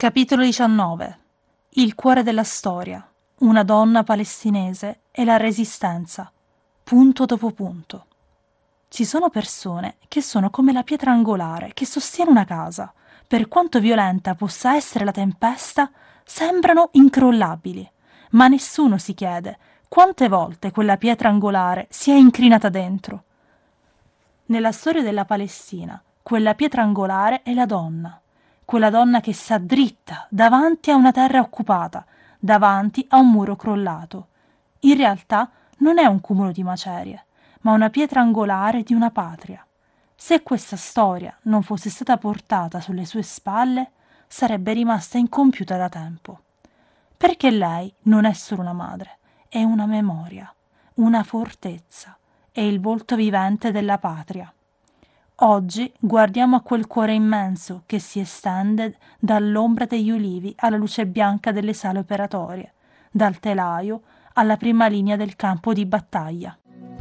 Capitolo 19. Il cuore della storia. Una donna palestinese e la resistenza. Punto dopo punto. Ci sono persone che sono come la pietra angolare che sostiene una casa. Per quanto violenta possa essere la tempesta, sembrano incrollabili. Ma nessuno si chiede quante volte quella pietra angolare si è incrinata dentro. Nella storia della Palestina, quella pietra angolare è la donna. Quella donna che sta dritta davanti a una terra occupata, davanti a un muro crollato. In realtà non è un cumulo di macerie, ma una pietra angolare di una patria. Se questa storia non fosse stata portata sulle sue spalle, sarebbe rimasta incompiuta da tempo. Perché lei non è solo una madre, è una memoria, una fortezza, è il volto vivente della patria. Oggi guardiamo a quel cuore immenso che si estende dall'ombra degli ulivi alla luce bianca delle sale operatorie, dal telaio alla prima linea del campo di battaglia.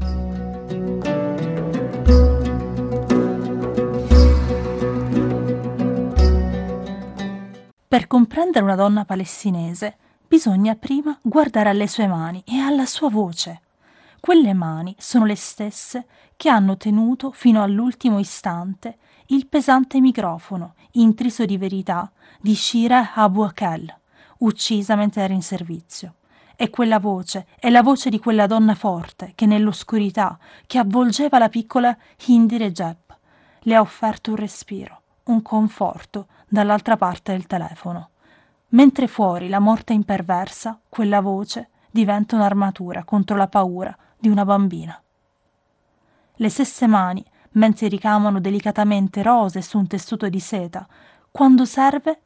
Per comprendere una donna palestinese bisogna prima guardare alle sue mani e alla sua voce. Quelle mani sono le stesse che hanno tenuto fino all'ultimo istante il pesante microfono, intriso di verità, di Shira Abu Akel, uccisa mentre era in servizio. E quella voce è la voce di quella donna forte che nell'oscurità che avvolgeva la piccola Hindi Recep le ha offerto un respiro, un conforto dall'altra parte del telefono. Mentre fuori la morte imperversa, quella voce diventa un'armatura contro la paura di una bambina. Le stesse mani, mentre ricamano delicatamente rose su un tessuto di seta, quando serve